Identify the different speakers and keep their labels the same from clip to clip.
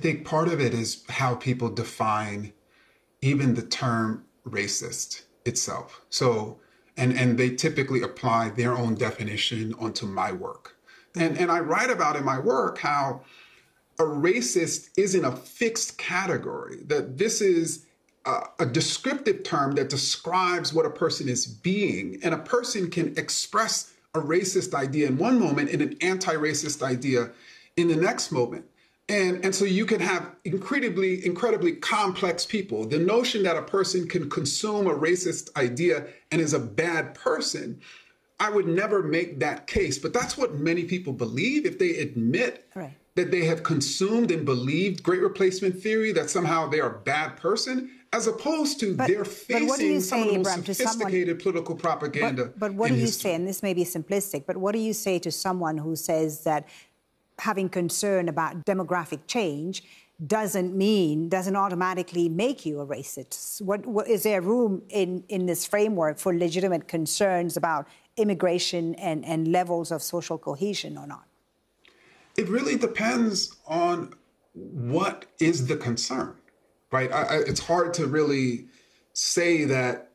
Speaker 1: think part of it is how people define even the term racist itself. So, and they typically apply their own definition onto my work. And I write about in my work how a racist isn't a fixed category, that this is a descriptive term that describes what a person is being. And a person can express a racist idea in one moment and an anti-racist idea in the next moment. And so you can have incredibly complex people. The notion that a person can consume a racist idea and is a bad person, I would never make that case. But that's what many people believe. If they admit that they have consumed and believed great replacement theory, that somehow they are a bad person, as opposed to they're facing some of the most sophisticated political propaganda.
Speaker 2: But what do you say, and this may be simplistic, but what do you say to someone who says that having concern about demographic change doesn't automatically make you a racist? What is there room in this framework for legitimate concerns about immigration and levels of social cohesion or not?
Speaker 1: It really depends on what is the concern, right? It's hard to really say that,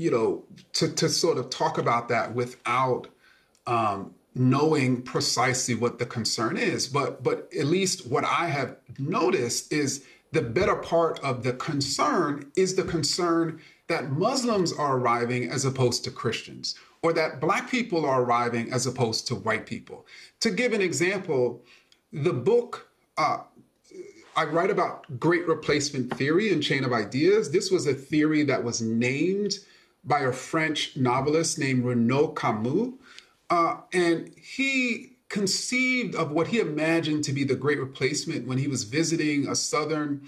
Speaker 1: to sort of talk about that without knowing precisely what the concern is. But at least what I have noticed is the better part of the concern is the concern that Muslims are arriving as opposed to Christians, or that Black people are arriving as opposed to white people. To give an example, the book, I write about great replacement theory and Chain of Ideas. This was a theory that was named by a French novelist named Renaud Camus. And he conceived of what he imagined to be the Great Replacement when he was visiting a southern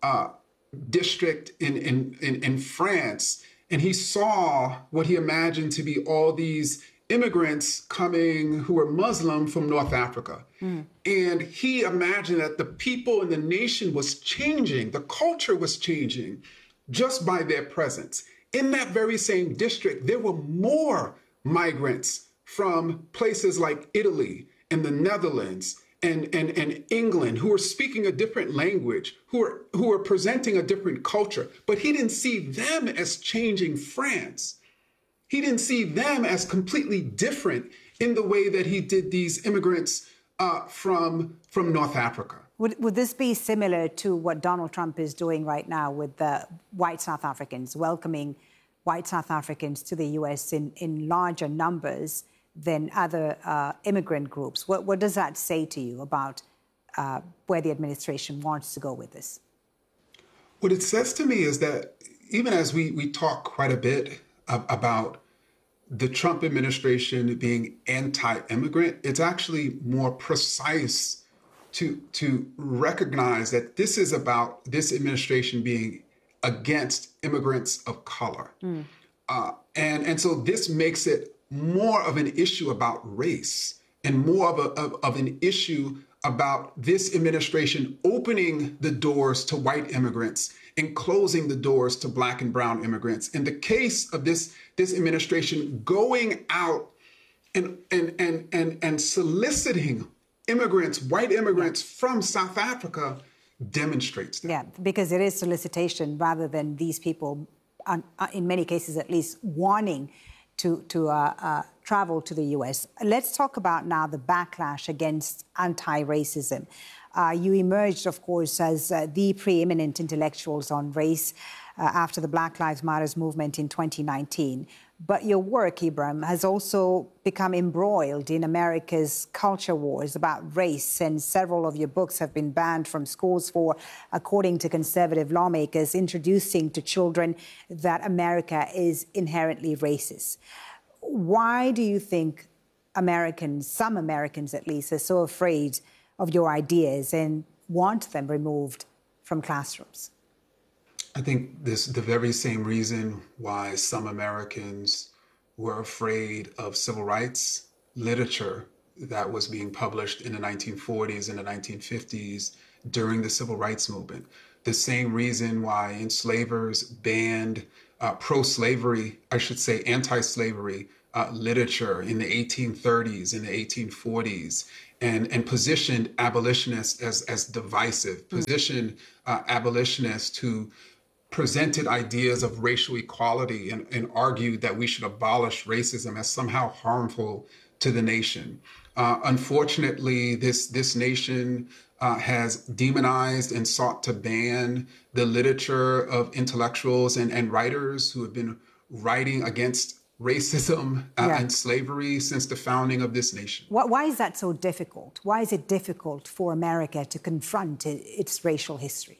Speaker 1: district in France. And he saw what he imagined to be all these immigrants coming who were Muslim from North Africa. And he imagined that the people in the nation was changing, the culture was changing just by their presence. In that very same district, there were more migrants from places like Italy and the Netherlands and England who were speaking a different language, who were presenting a different culture. But he didn't see them as changing France. He didn't see them as completely different in the way that he did these immigrants from North Africa.
Speaker 2: Would this be similar to what Donald Trump is doing right now with the white South Africans, welcoming white South Africans to the U.S. in larger numbers than other immigrant groups? What does that say to you about where the administration wants to go with this?
Speaker 1: What it says to me is that even as we talk quite a bit about the Trump administration being anti-immigrant, it's actually more precise to recognize that this is about this administration being against immigrants of color. And so this makes it more of an issue about race and more of an issue about this administration opening the doors to white immigrants and closing the doors to Black and brown immigrants. In the case of this administration going out and soliciting immigrants, white immigrants from South Africa, demonstrates that.
Speaker 2: Yeah, because it is solicitation rather than these people, in many cases at least, wanting to travel to the U.S. Let's talk about now the backlash against anti-racism. You emerged, of course, as the preeminent intellectuals on race after the Black Lives Matter movement in 2019. But your work, Ibram, has also become embroiled in America's culture wars about race, and several of your books have been banned from schools for, according to conservative lawmakers, introducing to children that America is inherently racist. Why do you think Americans, some Americans at least, are so afraid of your ideas and want them removed from classrooms?
Speaker 1: I think the very same reason why some Americans were afraid of civil rights literature that was being published in the 1940s and the 1950s during the civil rights movement. The same reason why enslavers banned pro-slavery, I should say anti-slavery literature in the 1830s and the 1840s. and positioned abolitionists as divisive, positioned abolitionists who presented ideas of racial equality and argued that we should abolish racism as somehow harmful to the nation. Unfortunately, this nation has demonized and sought to ban the literature of intellectuals and writers who have been writing against racism and slavery since the founding of this nation.
Speaker 2: Why is that so difficult? Why is it difficult for America to confront its racial history?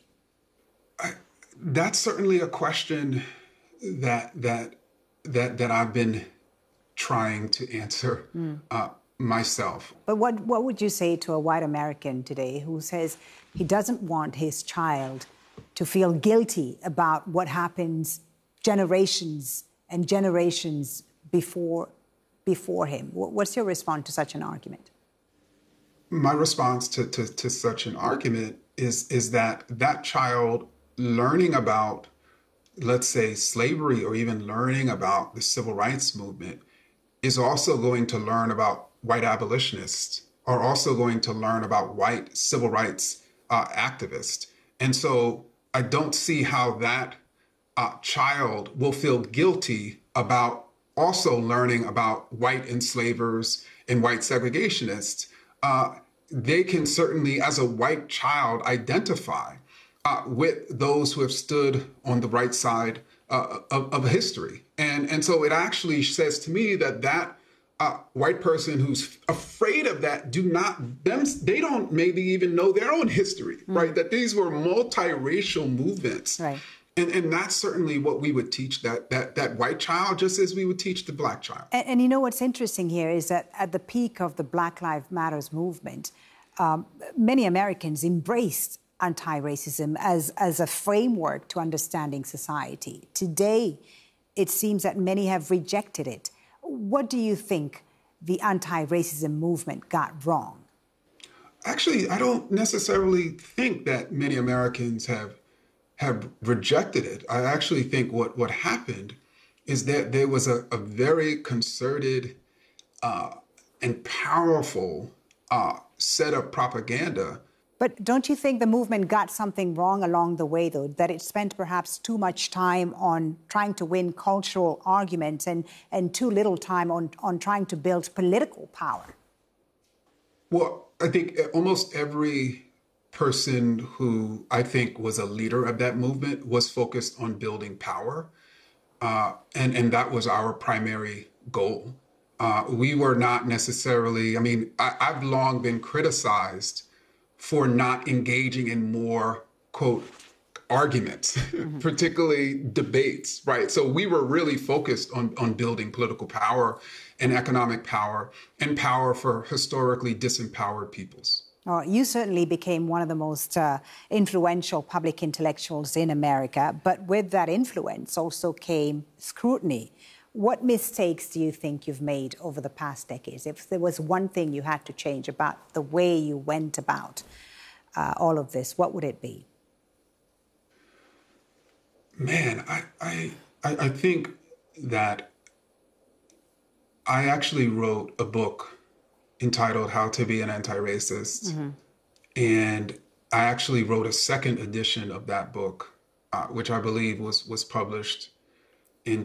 Speaker 1: That's certainly a question that I've been trying to answer myself.
Speaker 2: But what would you say to a white American today who says he doesn't want his child to feel guilty about what happens generations and generations before him? What's your response to such an argument?
Speaker 1: My response to such an argument is that child learning about, let's say, slavery, or even learning about the civil rights movement, is also going to learn about white abolitionists, are also going to learn about white civil rights activists. And so I don't see how that child will feel guilty about also learning about white enslavers and white segregationists. They can certainly, as a white child, identify with those who have stood on the right side of history. And so it actually says to me that white person who's afraid of that they don't maybe even know their own history, right? That these were multiracial movements.
Speaker 2: Right.
Speaker 1: And that's certainly what we would teach that white child, just as we would teach the black child.
Speaker 2: And you know what's interesting here is that at the peak of the Black Lives Matters movement, many Americans embraced anti-racism as a framework to understanding society. Today, it seems that many have rejected it. What do you think the anti-racism movement got wrong?
Speaker 1: Actually, I don't necessarily think that many Americans have rejected it. I actually think what happened is that there was a very concerted and powerful set of propaganda.
Speaker 2: But don't you think the movement got something wrong along the way, though, that it spent perhaps too much time on trying to win cultural arguments and too little time on trying to build political power?
Speaker 1: Well, I think almost every person who I think was a leader of that movement was focused on building power. And that was our primary goal. We were not necessarily, I've long been criticized for not engaging in more, quote, arguments, particularly debates, right? So we were really focused on building political power and economic power and power for historically disempowered peoples.
Speaker 2: Oh, you certainly became one of the most influential public intellectuals in America, but with that influence also came scrutiny. What mistakes do you think you've made over the past decades? If there was one thing you had to change about the way you went about all of this, what would it be?
Speaker 1: Man, I think that I actually wrote a book entitled How to Be an Anti-Racist. And I actually wrote a second edition of that book, which I believe was published in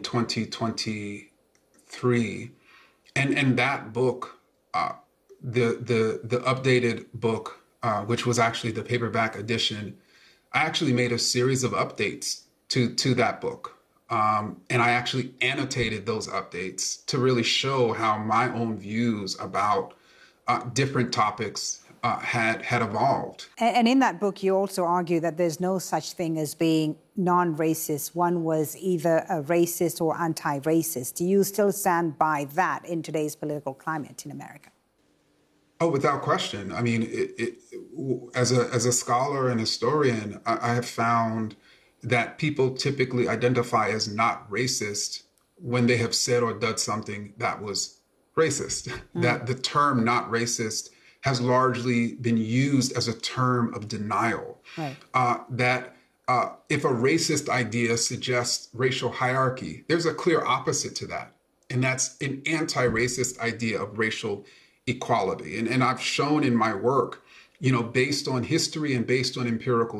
Speaker 1: 2023. And that book, the updated book, which was actually the paperback edition, I actually made a series of updates to that book. And I actually annotated those updates to really show how my own views about different topics had evolved.
Speaker 2: And in that book, you also argue that there's no such thing as being non-racist. One was either a racist or anti-racist. Do you still stand by that in today's political climate in America?
Speaker 1: Oh, without question. I mean, as a scholar and historian, I have found that people typically identify as not racist when they have said or done something that was racist. That the term not racist has largely been used as a term of denial. Right. That if a racist idea suggests racial hierarchy, there's a clear opposite to that. And that's an anti-racist idea of racial equality. And I've shown in my work, based on history and based on empirical